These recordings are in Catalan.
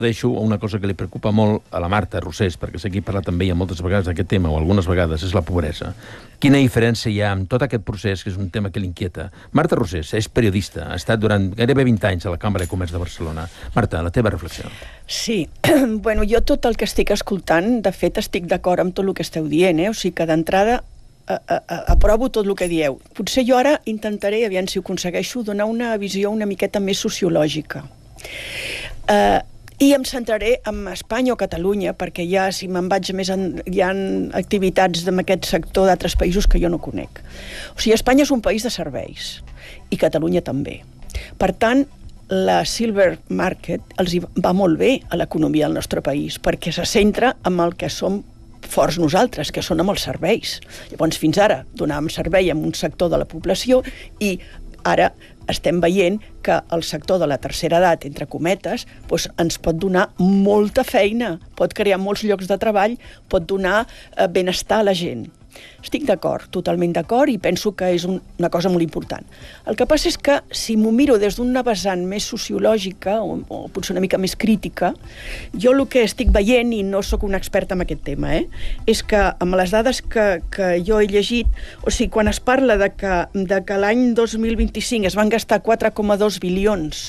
Deixo una cosa que li preocupa molt a la Marta Rosés, perquè sé que he parlat amb ella moltes vegades d'aquest tema, o algunes vegades, és la pobresa. Quina diferència hi ha amb tot aquest procés, que és un tema que l'inquieta? Marta Rosés és periodista, ha estat durant gairebé 20 anys a la Cambra de Comerç de Barcelona. Marta, la teva reflexió. Sí, bueno, jo tot el que estic escoltant, de fet, estic d'acord amb tot el que esteu dient, O sigui que d'entrada aprovo tot el que dieu. Potser jo ara intentaré, aviam si ho aconsegueixo, donar una visió una miqueta més sociològica. I em centraré en Espanya o Catalunya, perquè ja, si me'n vaig més, hi ha activitats en aquest sector d'altres països que jo no conec. O sigui, Espanya és un país de serveis, i Catalunya també. Per tant, la Silver Market els va molt bé a l'economia del nostre país, perquè se centra en el que som forts nosaltres, que són amb els serveis. Llavors, fins ara donàvem servei a un sector de la població i ara estem veient que el sector de la tercera edat, entre cometes, doncs ens pot donar molta feina, pot crear molts llocs de treball, pot donar benestar a la gent. Estic d'acord, totalment d'acord, i penso que és una cosa molt important. El que passa és que, si m'ho miro des d'una vessant més sociològica, o potser una mica més crítica, jo el que estic veient, i no sóc una experta en aquest tema, és que amb les dades que jo he llegit, o sigui, quan es parla de que l'any 2025 es van gastar 4,2 bilions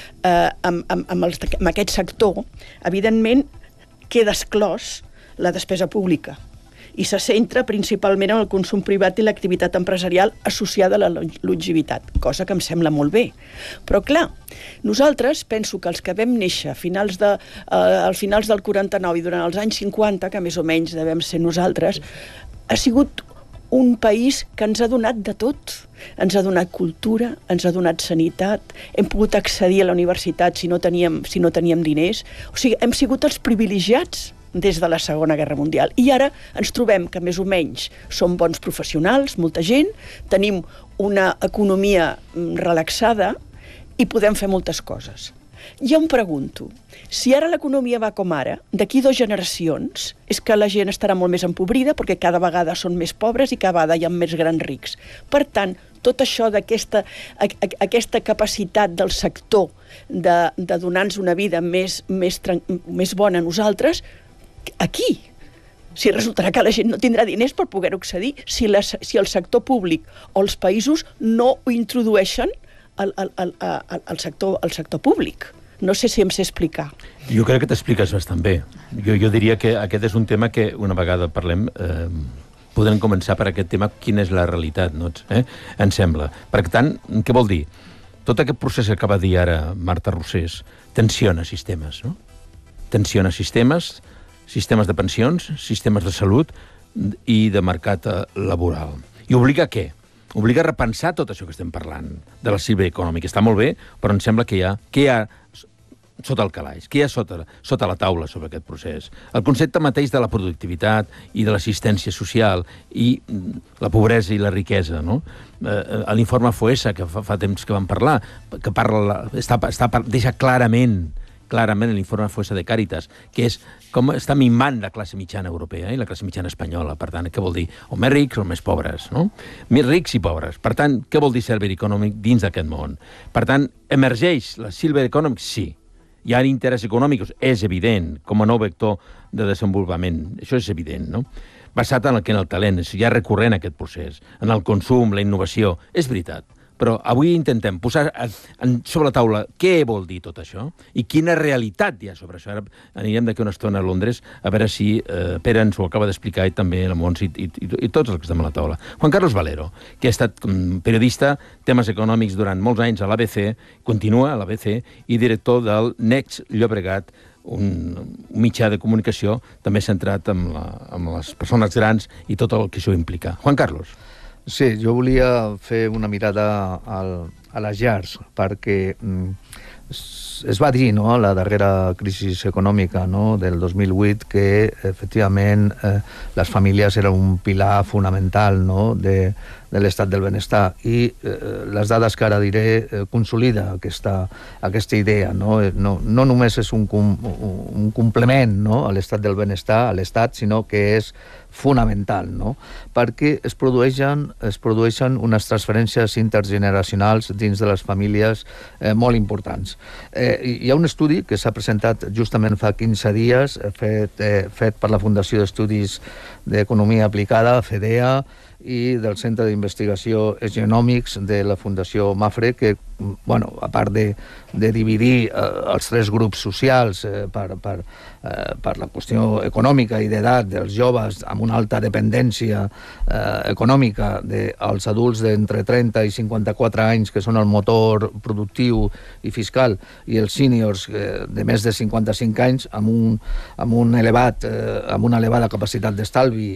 amb aquest sector, evidentment queda exclòs la despesa pública, i se centra principalment en el consum privat i l'activitat empresarial associada a la longevitat, cosa que em sembla molt bé. Però, clar, nosaltres, penso que els que vam néixer als finals del 49 i durant els anys 50, que més o menys devem ser nosaltres, ha sigut un país que ens ha donat de tot. Ens ha donat cultura, ens ha donat sanitat, hem pogut accedir a la universitat si no teníem diners. O sigui, hem sigut els privilegiats des de la Segona Guerra Mundial. I ara ens trobem que més o menys som bons professionals, molta gent, tenim una economia relaxada i podem fer moltes coses. Jo em pregunto, si ara l'economia va com ara, d'aquí 2 generacions, és que la gent estarà molt més empobrida perquè cada vegada són més pobres i cada vegada hi ha més grans rics. Per tant, tot això d'aquesta capacitat del sector de donar-nos una vida més bona a nosaltres, aquí, si resultarà que la gent no tindrà diners per poder-ho accedir, si el sector públic o els països no ho introdueixen al sector públic. No sé si em sé explicar. Jo crec que t'expliques bastant bé. Jo diria que aquest és un tema que, una vegada parlem, podem començar per aquest tema, quina és la realitat, no? Em sembla. Per tant, què vol dir? Tot aquest procés que acaba de dir ara Marta Rosés tensiona sistemes, no? Tensiona sistemes de pensions, sistemes de salut i de mercat laboral. I obliga a què? Obliga a repensar tot això que estem parlant de la Silver Economy, que està molt bé, però em sembla que hi ha sota el calaix, que hi ha sota la taula sobre aquest procés. El concepte mateix de la productivitat i de l'assistència social i la pobresa i la riquesa, no? L'informe FOESA, que fa temps que vam parlar, que deixa clarament l'informe FOESA de Càritas, que és com està mimant la classe mitjana europea i la classe mitjana espanyola. Per tant, què vol dir? O més rics o més pobres, no? Més rics i pobres. Per tant, què vol dir Silver Economy dins d'aquest món? Per tant, emergeix la Silver Economy? Sí. Hi ha interès econòmics? És evident, com a nou vector de desenvolupament. Això és evident, no? Basat en el talent, hi ha recurrent aquest procés, en el consum, la innovació. És veritat. Però avui intentem posar sobre la taula què vol dir tot això i quina realitat hi ha sobre això. Ara anirem d'aquí una estona a Londres a veure si Pere ens ho acaba d'explicar i també la Montse i tots els que estem a la taula. Juan Carlos Valero, que ha estat periodista, temes econòmics durant molts anys a l'ABC, continua a l'ABC i director del Next Llobregat, un mitjà de comunicació també centrat en les persones grans i tot el que això implica. Juan Carlos. Sí, jo volia fer una mirada a les llars, perquè es va dir, no?, a la darrera crisi econòmica, no?, del 2008, que efectivament les famílies eren un pilar fonamental, no?, de l'estat del benestar, i les dades que ara diré consolida aquesta idea, no? No només és un complement, no?, a l'estat del benestar, a l'estat, sinó que és fonamental, no?, perquè es produeixen unes transferències intergeneracionals dins de les famílies molt importants. Hi ha un estudi que s'ha presentat justament fa 15 dies, fet per la Fundació d'Estudis d'Economia Aplicada, FEDEA, i del Centre d'Investigació Economics de la Fundació Mafre, que, a part de dividir els 3 grups socials per la qüestió econòmica i d'edat dels joves amb una alta dependència econòmica dels adults d'entre 30 i 54 anys, que són el motor productiu i fiscal, i els sèniors de més de 55 anys amb una elevada capacitat d'estalvi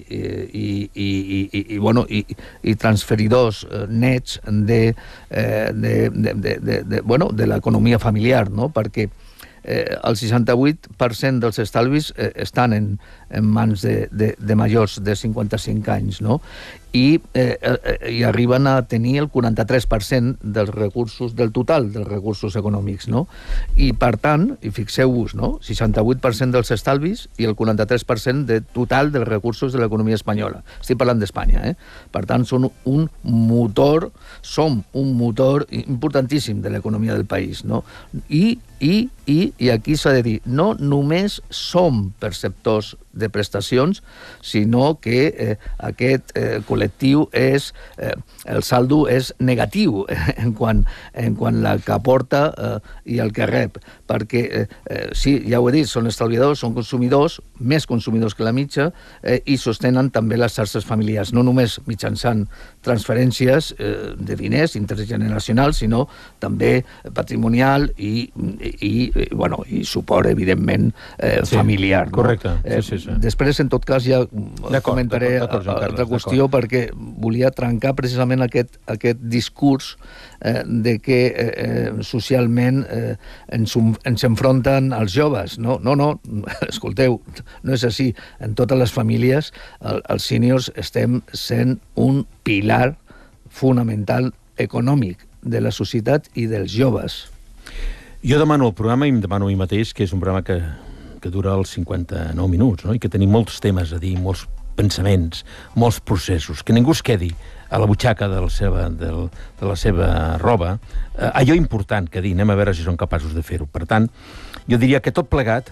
i transferidors nets de l'economia familiar, no? Perquè el 68% dels estalvis estan en mans de majors de 55 anys, no? I arriben a tenir el 43% dels recursos, del total dels recursos econòmics, no? I, per tant, i fixeu-vos, no? 68% dels estalvis i el 43% de total dels recursos de l'economia espanyola. Estic parlant d'Espanya, Per tant, som un motor importantíssim de l'economia del país, no? I aquí s'ha de dir, no només som perceptors de prestacions, sinó que aquest col·lectiu el saldo és negatiu en quant la que aporta i el que rep, perquè sí, ja ho he dit, són estalviadors, són consumidors, més consumidors que la mitja, i sostenen també les xarxes familiars, no només mitjançant transferències de diners intergeneracionals, sinó també patrimonial i suport, evidentment, familiar. Correcte, sí. Després, en tot cas, ja comentaré altra qüestió, perquè volia trencar precisament aquest discurs de que socialment ens enfronten els joves. No, escolteu, no és així. En totes les famílies, els sèniors estem sent un pilar fonamental econòmic de la societat i dels joves. Jo demano el programa, i em demano a mi mateix, que és un programa que dura els 59 minuts, no? I que tenim molts temes a dir, molts pensaments, molts processos, que ningú es quedi a la butxaca de la seva roba, allò important que dir, anem a veure si són capaços de fer-ho. Per tant, jo diria que tot plegat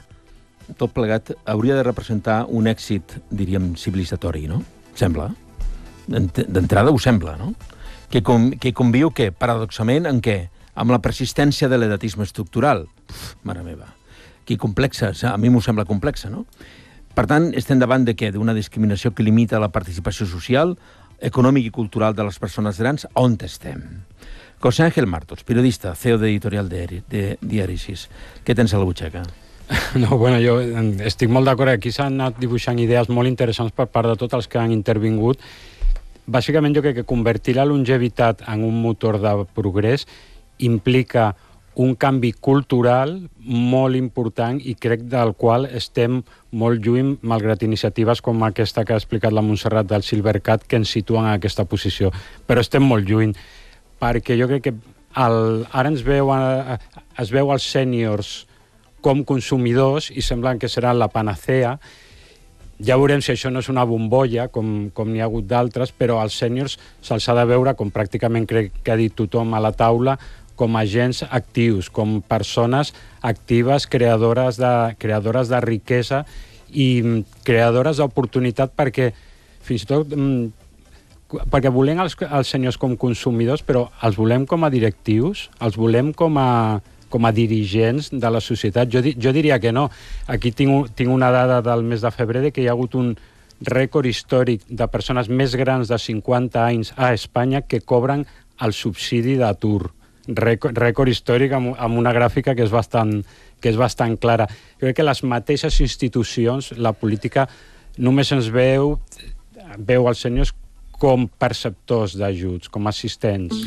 hauria de representar un èxit, diríem, civilitzatori, no? Sembla. D'entrada ho sembla, no? Que conviu, què? Paradoxament, en què? Amb la persistència de l'edatisme estructural. Mare meva. Que complexa, a mi m'ho sembla complexa, no? Per tant, estem davant de què? D'una discriminació que limita la participació social, econòmica i cultural de les persones grans. On estem? José Ángel Martos, periodista, CEO d'Editorial Diàrisis. Què tens a la butxaca? No, jo estic molt d'acord. Aquí s'han anat dibuixant idees molt interessants per part de tots els que han intervingut. Bàsicament, jo crec que convertir la longevitat en un motor de progrés implica un canvi cultural molt important i crec del qual estem molt lluny, malgrat iniciatives com aquesta que ha explicat la Montserrat del Silvercat, que ens situen en aquesta posició. Però estem molt lluny, perquè jo crec que ara es veu els sèniors com consumidors i semblen que seran la panacea. Ja veurem si això no és una bombolla, com n'hi ha hagut d'altres, però als sèniors se'ls ha de veure, com pràcticament crec que ha dit tothom a la taula, com agents actius, com persones actives, creadores de riquesa i creadores d'oportunitat, perquè fins i tot perquè volem els senyors com consumidors, però els volem com a directius, els volem com a dirigents de la societat. Jo diria que no. Aquí tinc una dada del mes de febrer de que hi ha hagut un rècord històric de persones més grans de 50 anys a Espanya que cobren el subsidi d'atur. Rècord històric amb una gràfica que és bastant clara. Jo crec que les mateixes institucions, la política, només ens veu als senyors com perceptors d'ajuts, com assistents.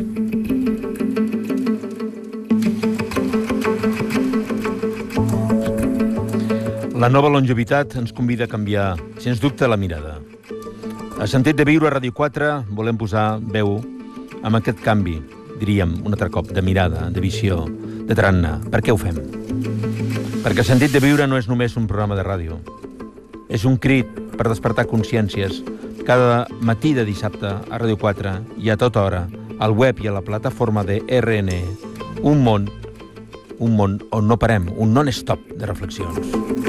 La nova longevitat ens convida a canviar, sens dubte, la mirada. A Sentit de Viure a Ràdio 4 volem posar veu amb aquest canvi, diríem, un altre cop, de mirada, de visió, de tarannà. Per què ho fem? Perquè Sentit de Viure no és només un programa de ràdio. És un crit per despertar consciències cada matí de dissabte a Ràdio 4 i a tota hora al web i a la plataforma de RN, un món un món on no parem, un non-stop de reflexions.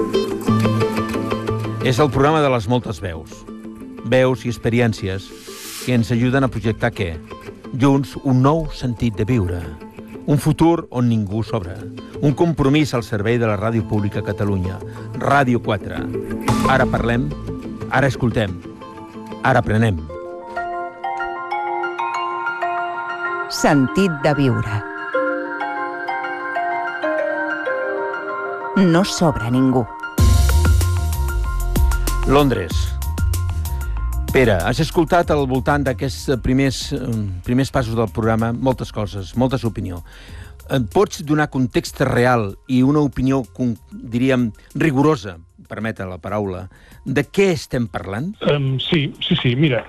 És el programa de les moltes veus. Veus i experiències que ens ajuden a projectar què? Junts, un nou sentit de viure. Un futur on ningú sobra. Un compromís al servei de la Ràdio Pública Catalunya. Ràdio 4. Ara parlem, ara escoltem, ara aprenem. Sentit de viure. No sobra ningú. Londres. Pere, has escoltat al voltant d'aquests primers passos del programa moltes coses, moltes opinions. Pots donar context real i una opinió, diríem, rigorosa, permeta la paraula, de què estem parlant? Sí, mira,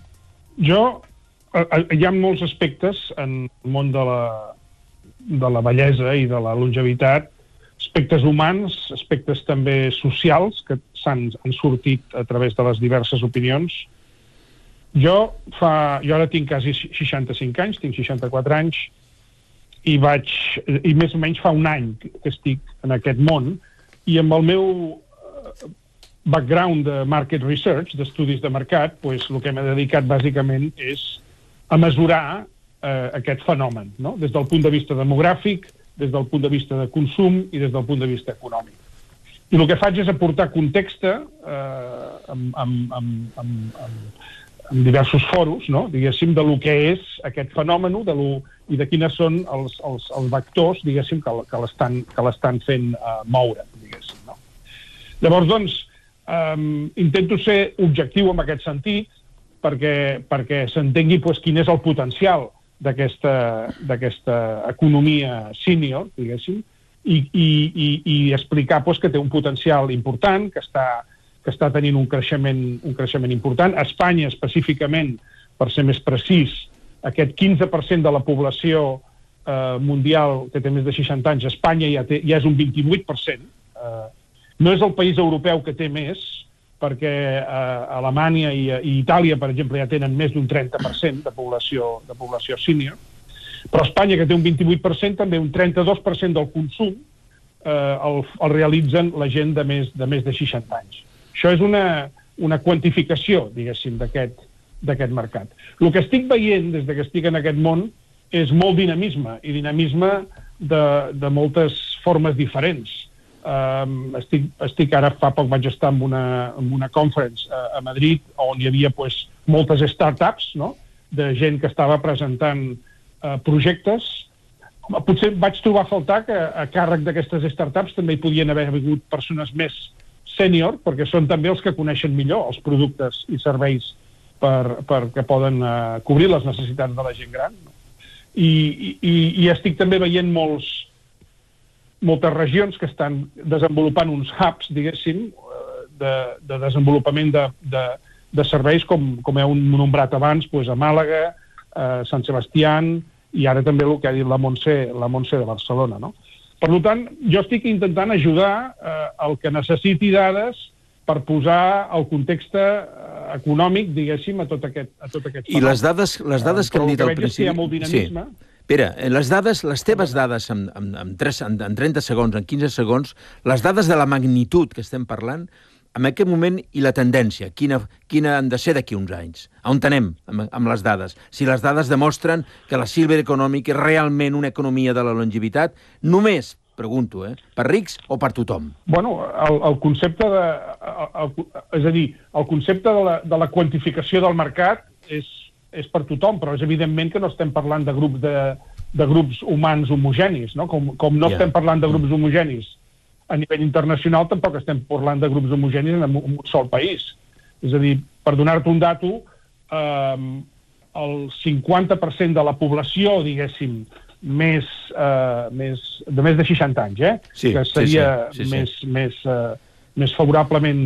hi ha molts aspectes en el món de la bellesa i de la longevitat, aspectes humans, aspectes també socials, que han sortit a través de les diverses opinions. Jo ara tinc quasi 65 anys, tinc 64 anys, i més o menys fa un any que estic en aquest món, i amb el meu background de market research, d'estudis de mercat, el que m'he dedicat bàsicament és a mesurar aquest fenomen, no? Des del punt de vista demogràfic, des del punt de vista de consum i des del punt de vista econòmic. I el que faig és aportar context en diversos foros, no? Diguéssim, de lo que és aquest fenomen i de quines són els vectors, diguéssim, que l'estan fent moure, diguéssim, no? Llavors, doncs, intento ser objectiu en aquest sentit perquè s'entengui quin és el potencial d'aquesta economia senior, diguéssim, i explicar que té un potencial important, que està tenint un creixement important. A Espanya, específicament, per ser més precís, aquest 15% de la població mundial que té més de 60 anys, a Espanya ja és un 28%. No és el país europeu que té més, perquè Alemanya i Itàlia, per exemple, ja tenen més d'un 30% de població sènior, però Espanya, que té un 28%, també un 32% del consum el realitzen la gent de més de 60 anys. Això és una quantificació, diguéssim, d'aquest mercat. El que estic veient des que estic en aquest món és molt dinamisme, i dinamisme de moltes formes diferents. Ara fa poc vaig estar en una conference a Madrid on hi havia moltes startups, no? De gent que estava presentant projectes. Potser vaig trobar a faltar que a càrrec d'aquestes startups també hi podien haver hagut persones més sènior, perquè són també els que coneixen millor els productes i serveis perquè poden cobrir les necessitats de la gent gran, no? I estic també veient moltes regions que estan desenvolupant uns hubs, diguéssim, de desenvolupament de serveis, com heu nombrat abans, a Màlaga, Sant Sebastián, i ara també el que ha dit la Montse de Barcelona, no? Per tant, jo estic intentant ajudar el que necessiti dades per posar el context econòmic, diguéssim, a tot aquest fenomen. I les dades que hem dit al principi... Hi ha molt dinamisme. Sí. Pere, les teves dades en 30 segons, en 15 segons, les dades de la magnitud que estem parlant, en aquest moment, i la tendència, quina han de ser d'aquí uns anys? On anem amb les dades? Si les dades demostren que la Silver Economic és realment una economia de la longevitat, només, pregunto, per rics o per tothom? Bueno, el concepte el concepte de la quantificació del mercat és per tothom, però és evidentment que no estem parlant de grups humans homogenis, no? Com no estem parlant de grups homogenis a nivell internacional, tampoc estem parlant de grups homogenis en un sol país. És a dir, per donar-te un dato, el 50% de la població, diguéssim, de més de 60 anys, sí, que seria més favorablement,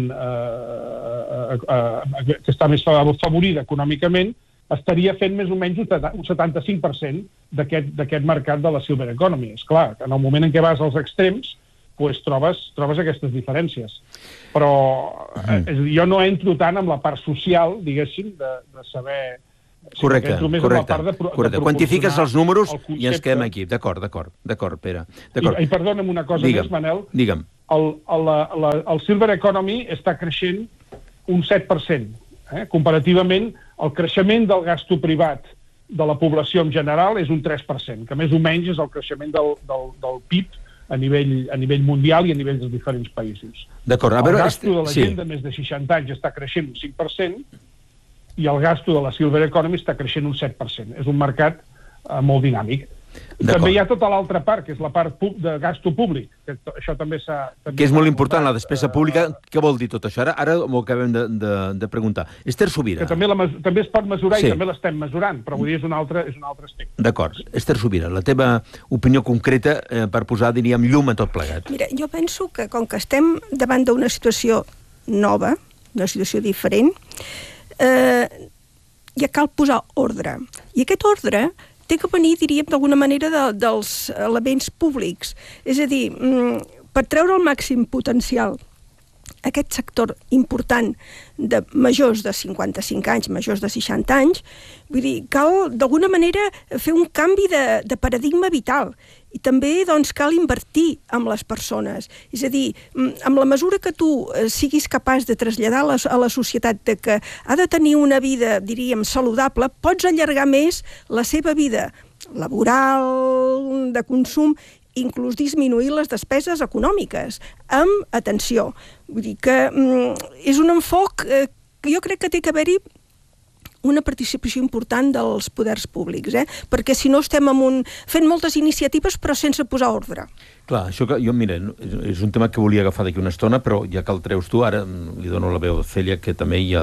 que està més favorida econòmicament, estaria fent més o menys un 75% d'aquest mercat de la Silver Economy. És clar, en el moment en què vas als extrems, trobes aquestes diferències. Però jo no entro tant en la part social, diguéssim, de saber Correcte. Quantifiques els números i ens quedem aquí. D'acord, Pere. I perdona'm una cosa més, Manel. Digue'm. El Silver Economy està creixent un 7%. Comparativament, el creixement del gasto privat de la població en general és un 3%, que més o menys és el creixement del PIB a nivell mundial i a nivell dels diferents països. D'acord. El gasto de la gent de més de 60 anys està creixent un 5%, i el gasto de la Silver Economy està creixent un 7%. És un mercat molt dinàmic. També hi ha tota l'altra part, que és la part de gasto públic. Que això també s'ha... Que és molt important, la despesa pública. Què vol dir tot això? Ara m'ho acabem de preguntar. Esther Subira. Que també es pot mesurar i també l'estem mesurant, però vull dir, és un altre aspecte. D'acord. Esther Subira, la teva opinió concreta per posar, diríem, llum a tot plegat. Mira, jo penso que com que estem davant d'una situació nova, una situació diferent, ja cal posar ordre. I aquest ordre té que venir, diríem, d'alguna manera dels elements públics. És a dir, per treure el màxim potencial aquest sector important de majors de 55 anys, majors de 60 anys, vull dir, cal d'alguna manera fer un canvi de paradigma vital. I també doncs, cal invertir amb les persones. És a dir, amb la mesura que tu siguis capaç de traslladar a la societat de que ha de tenir una vida, diríem, saludable, pots allargar més la seva vida laboral, de consum, inclús disminuir les despeses econòmiques, amb atenció. Vull dir que és un enfoc que jo crec que té que haver-hi una participació important dels poders públics, perquè si no estem fent moltes iniciatives però sense posar ordre. Clar, això que jo, mira, és un tema que volia agafar d'aquí una estona, però ja que el treus tu, ara li dono la veu a Cèlia, que també i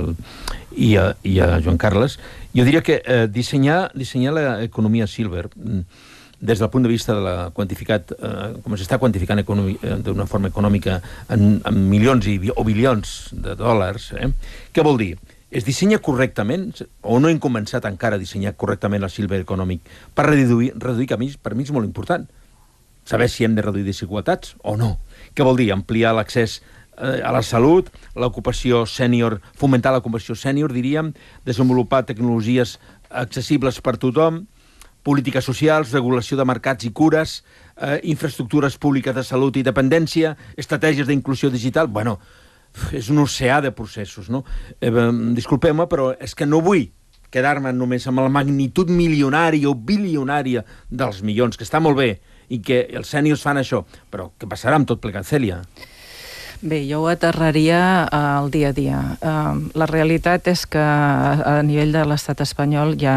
a Joan Carles. Jo diria que dissenyar l'economia silver des del punt de vista de la quantificat, com s'està quantificant d'una forma econòmica en milions o bilions de dòlars, què vol dir? Es dissenya correctament, o no hem començat encara a dissenyar correctament el Silver Economic, per reduir camis, per mi és molt important. Saber si hem de reduir desigualtats o no. Què vol dir? Ampliar l'accés a la salut, l'ocupació sènior, fomentar l'ocupació sènior, diríem, desenvolupar tecnologies accessibles per tothom, polítiques socials, regulació de mercats i cures, infraestructures públiques de salut i dependència, estratègies d'inclusió digital. Bueno, és un oceà de processos, no? Disculpeu-me, però és que no vull quedar-me només amb la magnitud milionària o bilionària dels milions, que està molt bé, i que els sèniors fan això, però què passarà amb tot plegat, Cèlia? Bé, jo ho aterraria al dia a dia. La realitat és que a nivell de l'estat espanyol hi ha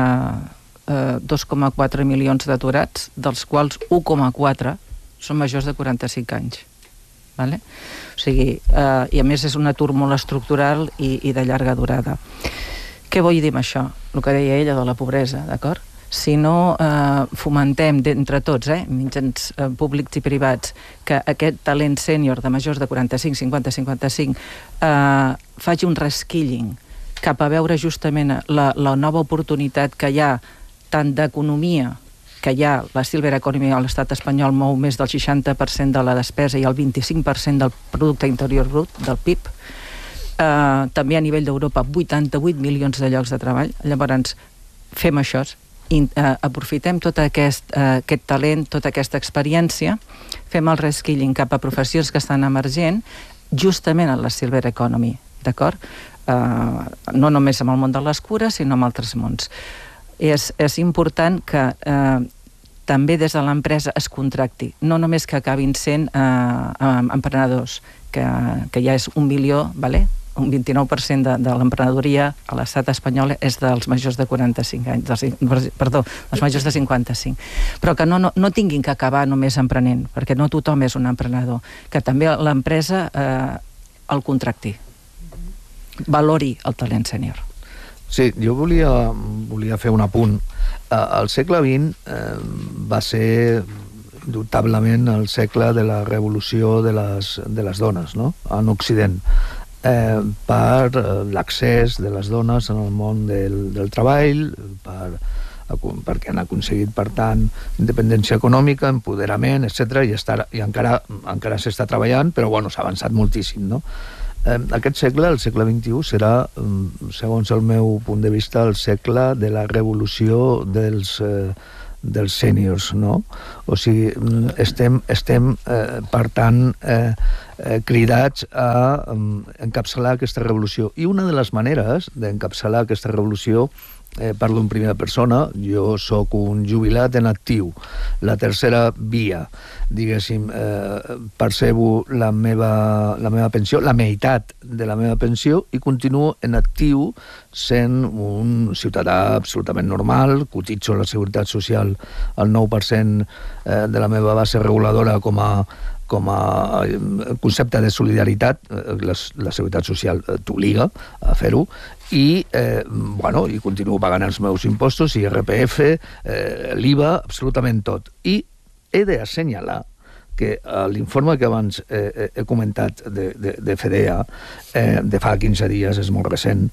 2,4 milions d'aturats, dels quals 1,4 són majors de 45 anys. Vale? O sigui, i a més és un atur molt estructural i de llarga durada. Què vull dir amb això? El que deia ella de la pobresa, d'acord? Si no fomentem d'entre tots, mitjans públics i privats, que aquest talent sènior de majors de 45, 50, 55 faci un reskilling cap a veure justament la nova oportunitat que hi ha tant d'economia, que hi ha la Silver Economy a l'estat espanyol mou més del 60% de la despesa i el 25% del producte interior brut, del PIB. També a nivell d'Europa, 88 milions de llocs de treball. Llavors, fem això, aprofitem tot aquest talent, tota aquesta experiència, fem el reskilling cap a professions que estan emergent, justament en la Silver Economy, d'acord? No només amb el món de les cures, sinó amb altres mons. És important que també des de l'empresa es contracti, no només que acabin sent emprenedors, que ja és 1 milió, vale? Un 29% de l'emprenedoria a l'estat espanyol és dels majors de 45 anys, dels majors de 55. Però que no tinguin que acabar només emprenent, perquè no tothom és un emprenedor, que també l'empresa el contracti, valori el talent sènior. Sí, jo volia fer un apunt. El segle XX va ser indubtablement el segle de la revolució de les dones, no? En Occident, per l'accés de les dones en el món del treball, perquè han aconseguit, per tant, independència econòmica, empoderament, etc. I encara s'està treballant, però bueno, s'ha avançat moltíssim, no? Aquest segle, el segle XXI, serà, segons el meu punt de vista, el segle de la revolució dels sèniors, no? O sigui, estem per tant, cridats a encapçalar aquesta revolució. I una de les maneres d'encapçalar aquesta revolució, parlo en primera persona, jo sóc un jubilat en actiu, la tercera via, diguéssim, percebo la meva pensió, la meitat de la meva pensió, i continuo en actiu sent un ciutadà absolutament normal, cotitzo la Seguretat Social al 9% de la meva base reguladora com a concepte de solidaritat. La Seguretat Social t'obliga a fer-ho, i continuo pagant els meus impostos, IRPF, l'IVA, absolutament tot. I he d'assenyalar que l'informe que abans he comentat de FEDEA, de fa 15 dies, és molt recent,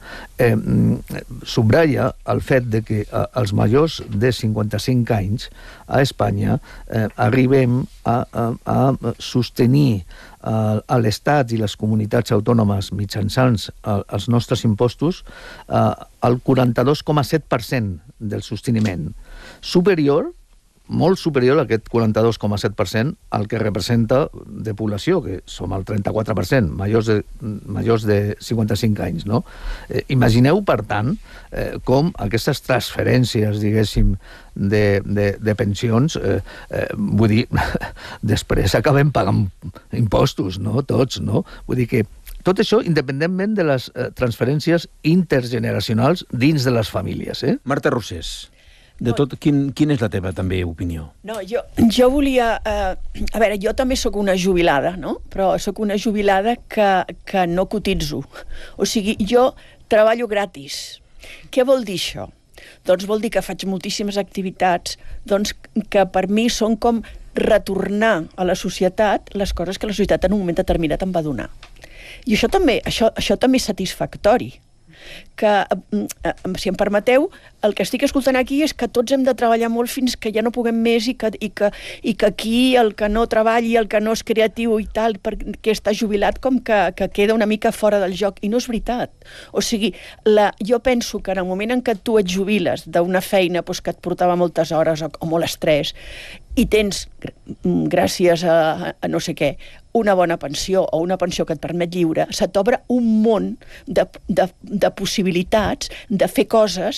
subratlla el fet de que els majors de 55 anys a Espanya arribem a sostenir a l'Estat i les comunitats autònomes mitjançant els nostres impostos el 42,7% del sosteniment, superior, molt superior a aquest 42,7% al que representa de població, que som el 34%, majors de 55 anys, no? Imagineu, per tant, com aquestes transferències, diguéssim, de pensions, vull dir, després acabem pagant impostos, no? Tots, no? Vull dir que tot això independentment de les transferències intergeneracionals dins de les famílies. Marta Rosés, de tot, quina és la teva també opinió? No, jo volia... a veure, jo també sóc una jubilada, no? Però sóc una jubilada que no cotitzo. O sigui, jo treballo gratis. Què vol dir això? Doncs vol dir que faig moltíssimes activitats que per mi són com retornar a la societat les coses que la societat en un moment determinat em va donar. I això també és satisfactori. Que, si em permeteu, el que estic escoltant aquí és que tots hem de treballar molt fins que ja no puguem més i que aquí el que no treballi, el que no és creatiu i tal, perquè està jubilat, com que queda una mica fora del joc. I no és veritat. O sigui, jo penso que en el moment en què tu et jubiles d'una feina que et portava moltes hores o molt estrès, i tens, gràcies a no sé què, una bona pensió o una pensió que et permet lliure, se t'obre un món de possibilitats de fer coses